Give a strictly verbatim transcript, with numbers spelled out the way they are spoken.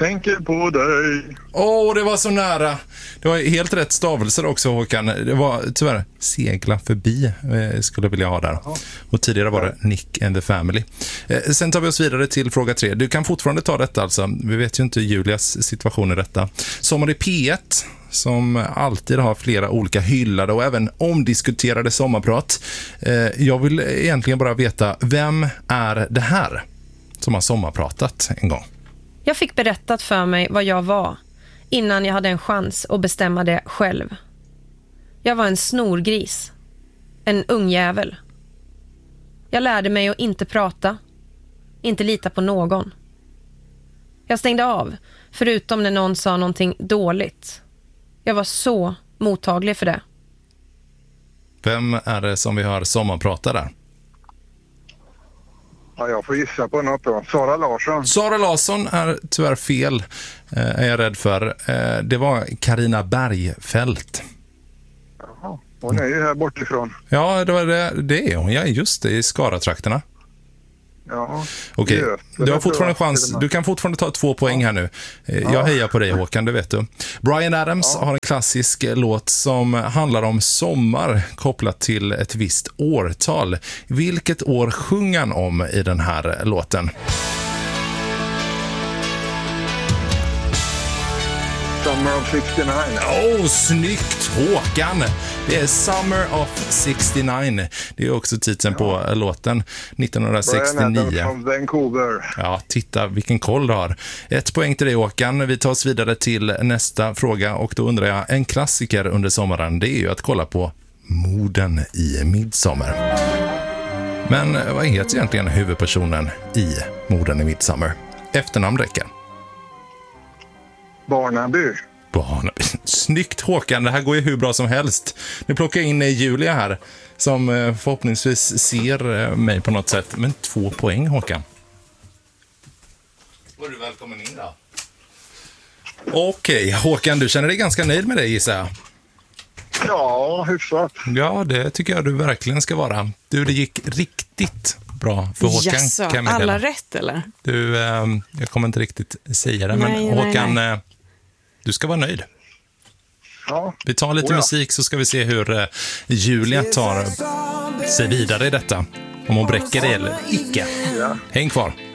tänker på dig. Åh, oh, det var så nära. Det var helt rätt stavelser också, Håkan. Det var tyvärr segla förbi, eh, skulle jag vilja ha där. Aha. Och tidigare var det Nick and the Family. Eh, sen tar vi oss vidare till fråga tre. Du kan fortfarande ta detta alltså. Vi vet ju inte Julias situation i detta. Sommar i P ett, som alltid har flera olika hyllade och även omdiskuterade sommarprat. Eh, jag vill egentligen bara veta, vem är det här som har sommarpratat en gång? Jag fick berättat för mig vad jag var innan jag hade en chans att bestämma det själv. Jag var en snorgris. En ungjävel. Jag lärde mig att inte prata. Inte lita på någon. Jag stängde av, förutom när någon sa någonting dåligt. Jag var så mottaglig för det. Vem är det som vi hör sommarprata där? Ja, jag får gissa på något då. Sara Larsson. Sara Larsson är tyvärr fel, är jag rädd för. Det var Carina Bergfeldt. Jaha, hon är ju här bortifrån. Ja, det, var det, det är hon. Ja, just det, i Skara-trakterna. Ja. Okej, du har fortfarande chans. Du kan fortfarande ta två poäng här nu. Jag ja. hejar på dig, Håkan, det vet du. Bryan Adams ja. har en klassisk låt som handlar om sommar kopplat till ett visst årtal. Vilket år sjunger han om i den här låten? Summer of sextionio. Åh, oh, snyggt, Håkan! Det är Summer of sextionio. Det är också titeln ja. på låten, nittonhundrasextionio. Bryan Adams från Vancouver. Ja, titta vilken koll du har. Ett poäng till dig, Håkan. Vi tar oss vidare till nästa fråga och då undrar jag, en klassiker under sommaren, det är ju att kolla på morden i Midsommar. Men vad heter egentligen huvudpersonen i morden i Midsommar? Efternamn räcker. Barnaby. Barnaby. Snyggt, Håkan, det här går ju hur bra som helst. Nu plockar jag in Julia här som förhoppningsvis ser mig på något sätt. Men två poäng, Håkan. Var du välkommen in då? Okej, Håkan, du känner dig ganska nöjd med det, gissar jag. Ja, hyfsat. Ja, det tycker jag du verkligen ska vara. Du, det gick riktigt bra för Håkan. Yes, alla rätt, eller? Du, eh, jag kommer inte riktigt säga det, nej, men Håkan, nej, nej. du ska vara nöjd. Ja. Vi tar lite oh, ja. musik så ska vi se hur eh, Julia tar sig vidare i detta. Om hon bräcker det eller icke. Ja. Häng kvar.